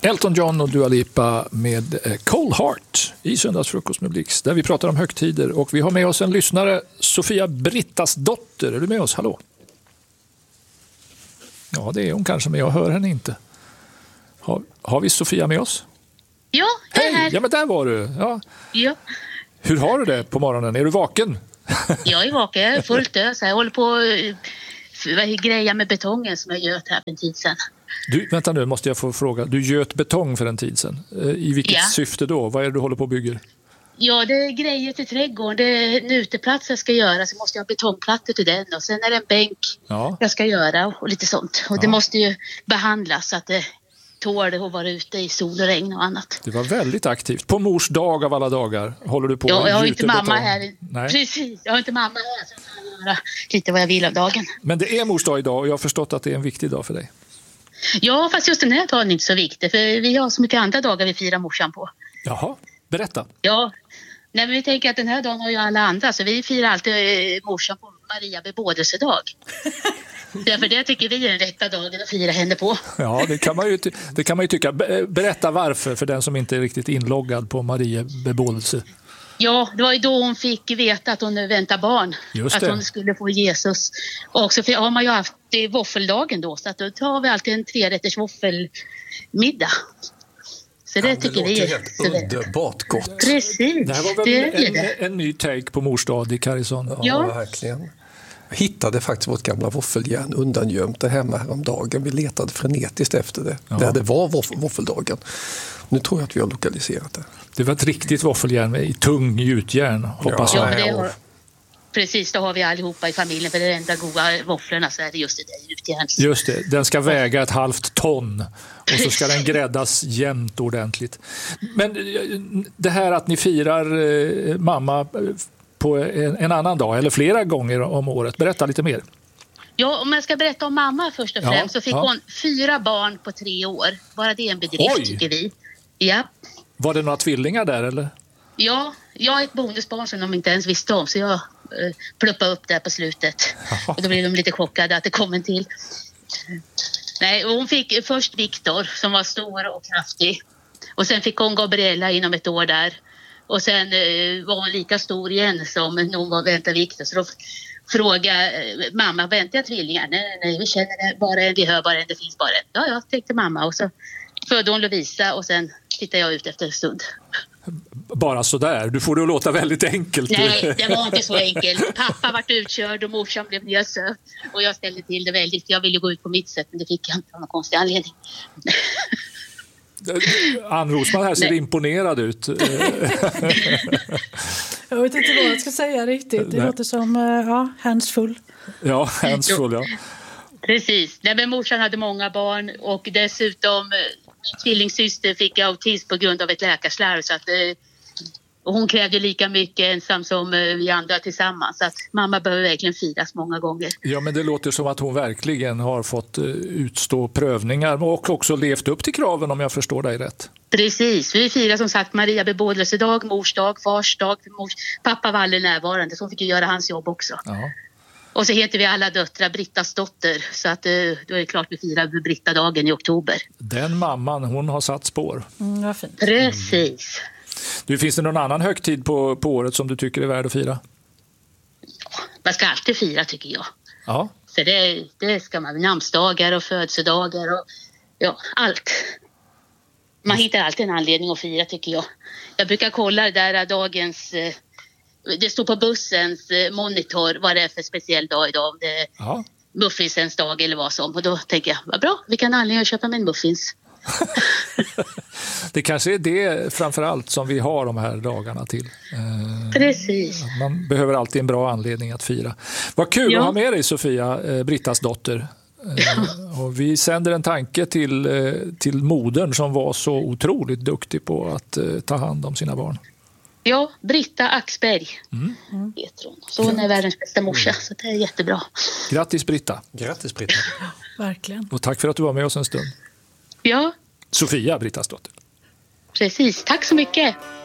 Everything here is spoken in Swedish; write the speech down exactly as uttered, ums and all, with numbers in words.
Elton John och Dua Lipa med Cold Heart i Söndagsfrukost med Blix, där vi pratar om högtider. Och vi har med oss en lyssnare, Sofia Brittas dotter. Är du med oss? Hallå? Ja, det är hon kanske, men jag hör henne inte. Har, har vi Sofia med oss? Ja, jag är Hej! här. Ja, men där var du. Ja. Ja. Hur har du det på morgonen? Är du vaken? Jag är vaken, jag är fullt ös. Jag håller på att greja med betongen som jag göt här för en tid sedan. Du, vänta nu, måste jag få fråga. Du göt betong för en tid sedan. I vilket Ja. syfte då? Vad är det du håller på och bygger? Ja, det är grejer till trädgården. Det är en uteplats jag ska göra, så måste jag ha betongplattor till den. Och sen är det en bänk Ja. jag ska göra och lite sånt. Och Ja. det måste ju behandlas så att det tål att vara ute i sol och regn och annat. Det var väldigt aktivt. På mors dag av alla dagar håller du på Ja, och jag har gjuter inte mamma betong. här. Nej. Precis, jag har inte mamma här så jag kan göra lite vad jag vill av dagen. Men det är mors dag idag och jag har förstått att det är en viktig dag för dig. Ja, fast just den här dagen är inte så viktig. För vi har så mycket andra dagar vi firar morsan på. Jaha, berätta. Ja, nej, men vi tänker att den här dagen har ju alla andra. Så vi firar alltid eh, morsan på Maria bebådelsedag. Därför det tycker vi är den rätta dagen att fira henne på. Ja, det kan man ju, ty- det kan man ju tycka. Be- Berätta varför för den som inte är riktigt inloggad på Maria bebådelse. Ja, det var ju då hon fick veta att hon väntar barn. Just att det. hon skulle få Jesus. Och så har man ju haft det våffeldagen då. Så att då tar vi alltid en trerätters våffelmiddag. Så det Ja, tycker det vi låter är helt så väl. underbart gott. Precis, Det här var väl det är en, det. en ny take på mors dag i Karisson. Ja, Ja. verkligen. Jag hittade faktiskt vårt gamla våffeljärn undangömt där hemma häromdagen. Vi letade frenetiskt efter det, Ja. där det var våff- våffeldagen. Nu tror jag att vi har lokaliserat det. Det var ett riktigt våffeljärn med i tung gjutjärn, hoppas Ja. jag. Ja, det och- har, precis, det har vi allihopa i familjen. För det är de enda goda våfflorna så är det just det där gjutjärns. Just det, den ska väga ett halvt ton och så ska den gräddas jämnt ordentligt. Men eh, det här att ni firar eh, mamma eh, på en, en annan dag eller flera gånger om året, berätta lite mer. Ja, om jag ska berätta om mamma först och Ja, främst så fick ja. hon fyra barn på tre år. Bara det är en bedrift Oj! tycker vi. Ja. Var det några tvillingar där eller? Ja, jag är ett bonusbarn som de inte ens visste om så jag eh, pluppade upp där på slutet. Och då blev de lite chockade att det kom en till. Nej, och hon fick först Viktor som var stor och kraftig. Och sen fick hon Gabriella inom ett år där. Och sen eh, var hon lika stor igen som när hon var vänta Viktor. Så då frågade eh, mamma, väntar jag tvillingar? Nej, nej, nej, vi känner det bara en, vi hör bara en, det finns bara en. Ja, ja, tänkte mamma. Och så födde hon Lovisa och sen tittade jag ut efter en stund. Bara så där. Du får det att låta väldigt enkelt. Nej, det var inte så enkelt. Pappa vart utkörd och morsan blev nedsövd. Och jag ställde till det väldigt. Jag ville gå ut på mitt sätt men det fick jag inte av någon konstig anledning. Ann Rosman här ser Nej. imponerad ut. Jag vet inte vad jag ska säga riktigt. Det Nej. låter som uh, ja, handsfull. Ja, handsfull, ja. Precis. Nej, men morsan hade många barn och dessutom eh, min tvillingsyster fick autism på grund av ett läkarslarv. Så att, eh, och hon krävde lika mycket ensam som eh, vi andra tillsammans. Så att mamma behöver verkligen firas många gånger. Ja, men det låter som att hon verkligen har fått eh, utstå prövningar och också levt upp till kraven om jag förstår dig rätt. Precis, vi firar som sagt Maria bebådelsedag, mors dag, fars dag. Mors, pappa var aldrig närvarande så hon fick ju göra hans jobb också. Ja. Och så heter vi alla döttrar Brittas dotter. Så att, eh, då är det klart vi firar Britta-dagen i oktober. Den mamman, hon har satt spår. Mm, vad fint. Precis. Du, finns det någon annan högtid på, på året som du tycker är värd att fira? Man ska alltid fira tycker jag. Ja. För det, det ska man, namnsdagar och födelsedagar och ja, allt. Man hittar alltid en anledning att fira tycker jag. Jag brukar kolla det där dagens, eh, det står på bussens eh, monitor vad det är för speciell dag idag. Om det är Ja. muffinsens dag eller vad som. Och då tänker jag, vad bra, vi kan ha anledning att köpa med en muffins. Det kanske är det framförallt som vi har de här dagarna till. Eh, Precis. Man behöver alltid en bra anledning att fira. Vad kul Ja. att ha med dig Sofia, eh, Brittas dotter. Eh, och vi sänder en tanke till, eh, till modern som var så otroligt duktig på att eh, ta hand om sina barn. Ja, Britta Axberg Mm. heter hon. Så hon är världens bästa morsa, så det är jättebra. Grattis Britta Grattis Britta. Verkligen. och tack för att du var med oss en stund. Ja, Sofia, Brittas dotter. precis. Tack så mycket.